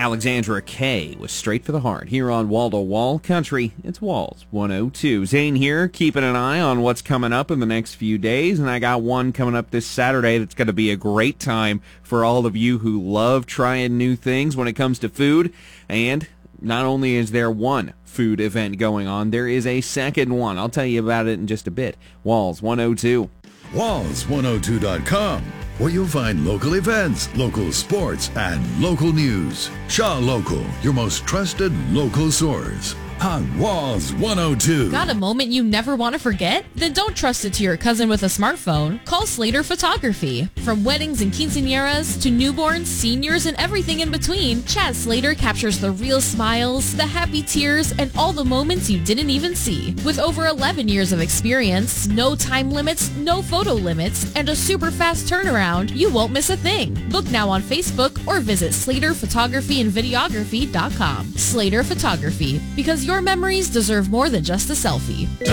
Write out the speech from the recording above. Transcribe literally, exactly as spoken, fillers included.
Alexandra Kay with Straight for the Heart here on Wall to Wall Country. It's Walls one oh two. Zane here, keeping an eye on what's coming up in the next few days, and I got one coming up this Saturday that's going to be a great time for all of you who love trying new things when it comes to food. And not only is there one food event going on, there is a second one. I'll tell you about it in just a bit. Walls one oh two. Walls one oh two dot com, where you'll find local events, local sports, and local news. Shaw Local, your most trusted local source. On Walls one oh two. Got a moment you never want to forget? Then don't trust it to your cousin with a smartphone. Call Slater Photography. From weddings and quinceañeras to newborns, seniors, and everything in between, Chad Slater captures the real smiles, the happy tears, and all the moments you didn't even see. With over eleven years of experience, no time limits, no photo limits, and a super fast turnaround, you won't miss a thing. Book now on Facebook or visit Slater Photography and Videography dot com. Slater Photography, because your memories deserve more than just a selfie.